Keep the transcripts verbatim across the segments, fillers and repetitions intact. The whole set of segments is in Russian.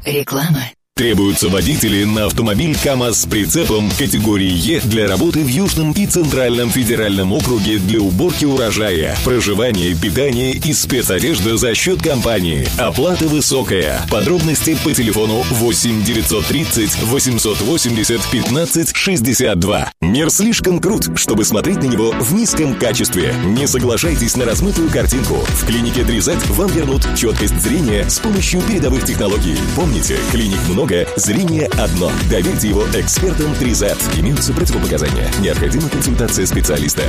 Реклама. Требуются водители на автомобиль КАМАЗ с прицепом категории Е для работы в Южном и Центральном федеральном округе для уборки урожая, проживания, питания и спецодежда за счет компании. Оплата высокая. Подробности по телефону восемь девятьсот тридцать восемьсот восемьдесят пятнадцать шестьдесят два. Мир слишком крут, чтобы смотреть на него в низком качестве. Не соглашайтесь на размытую картинку. В клинике Дризет вам вернут четкость зрения с помощью передовых технологий. Помните, клиник много, зрение одно. Доверьте его экспертам Дризет. Имеются противопоказания. Необходима консультация специалиста.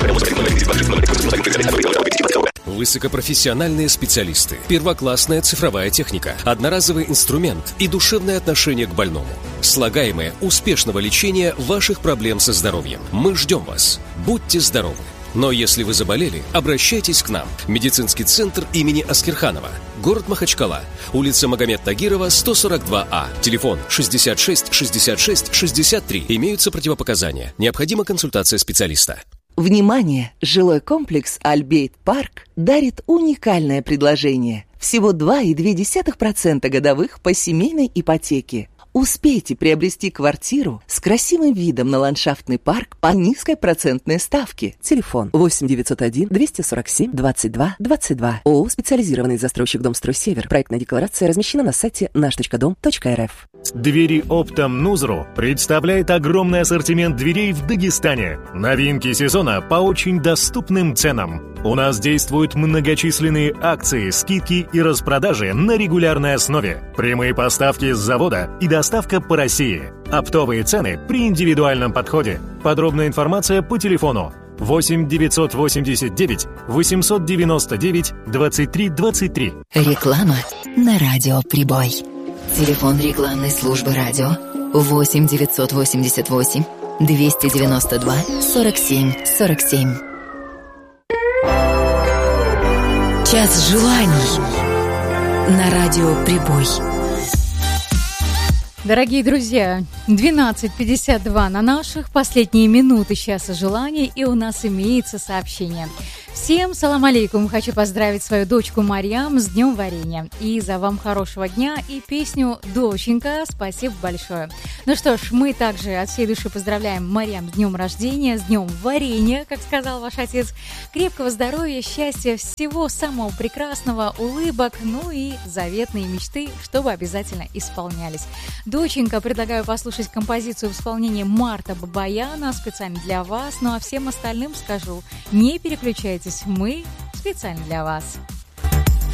Высокопрофессиональные специалисты, первоклассная цифровая техника, одноразовый инструмент и душевное отношение к больному. Слагаемое успешного лечения ваших проблем со здоровьем. Мы ждем вас. Будьте здоровы. Но если вы заболели, обращайтесь к нам. Медицинский центр имени Аскерханова. Город Махачкала. Улица Магомед Тагирова, сто сорок два А. Телефон шестьдесят шесть шестьдесят шесть шестьдесят три. Имеются противопоказания. Необходима консультация специалиста. Внимание! Жилой комплекс «Альбейт Парк» дарит уникальное предложение. Всего два целых две десятых процента годовых по семейной ипотеке. Успейте приобрести квартиру с красивым видом на ландшафтный парк по низкой процентной ставке. Телефон восемь девятьсот один двести сорок семь двадцать два двадцать два. ООО «Специализированный застройщик Домстрой Север». Проектная декларация размещена на сайте наш точка дом точка эр эф. Двери Оптом Нузру представляет огромный ассортимент дверей в Дагестане. Новинки сезона по очень доступным ценам. У нас действуют многочисленные акции, скидки и распродажи на регулярной основе. Прямые поставки с завода и доставка по России. Оптовые цены при индивидуальном подходе. Подробная информация по телефону восемь девятьсот восемьдесят девять восемьсот девяносто девять двадцать три двадцать три. Реклама на радио «Прибой». Телефон рекламной службы радио восемь девятьсот восемьдесят восемь двести девяносто два сорок семь сорок семь. Час желаний на радио «Прибой». Дорогие друзья, двенадцать пятьдесят два на наших, последние минуты часа желаний, и у нас имеется сообщение. Всем салам алейкум, хочу поздравить свою дочку Марьям с днем варенья. И за вам хорошего дня и песню «Доченька». Спасибо большое. Ну что ж, мы также от всей души поздравляем Марьям с днем рождения, с днем варенья, как сказал ваш отец. Крепкого здоровья, счастья, всего самого прекрасного, улыбок, ну и заветные мечты, чтобы обязательно исполнялись. Доченька, предлагаю послушать композицию в исполнении Марта Бабаяна специально для вас. Ну а всем остальным скажу, не переключайтесь, мы специально для вас.